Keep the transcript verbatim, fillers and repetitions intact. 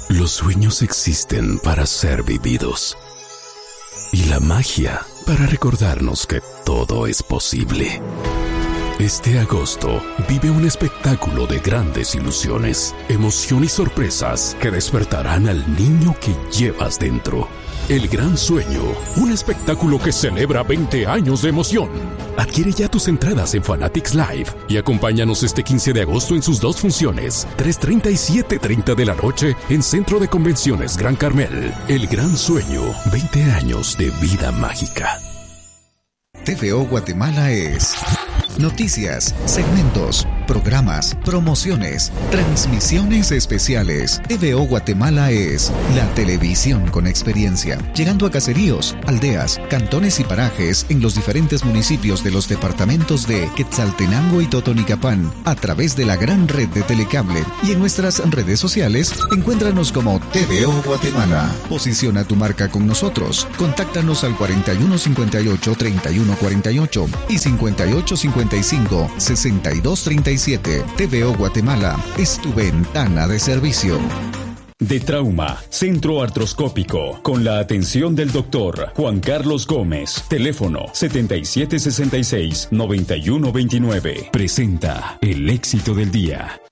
Los sueños existen para ser vividos. Y la magia para recordarnos que todo es posible. Este agosto vive un espectáculo de grandes ilusiones, emoción y sorpresas que despertarán al niño que llevas dentro. El Gran Sueño, un espectáculo que celebra veinte años de emoción. Adquiere ya tus entradas en Fanatics Live y acompáñanos este quince de agosto en sus dos funciones, tres treinta y siete treinta de la noche en Centro de Convenciones Gran Carmel. El Gran Sueño, veinte años de vida mágica. T V O Guatemala es noticias, segmentos, programas, promociones, transmisiones especiales. T V O Guatemala es la televisión con experiencia, llegando a caseríos, aldeas, cantones y parajes en los diferentes municipios de los departamentos de Quetzaltenango y Totonicapán, a través de la gran red de Telecable. Y en nuestras redes sociales, encuéntranos como T V O Guatemala. Posiciona tu marca con nosotros. Contáctanos al cuarenta y uno cincuenta y ocho treinta y uno cuarenta y ocho y cincuenta y ocho cincuenta y cinco sesenta y dos treinta y siete. T V O Guatemala es tu ventana de servicio. De Trauma, Centro Artroscópico, con la atención del doctor Juan Carlos Gómez. Teléfono setenta y siete sesenta y seis noventa y uno veintinueve. Presenta el éxito del día.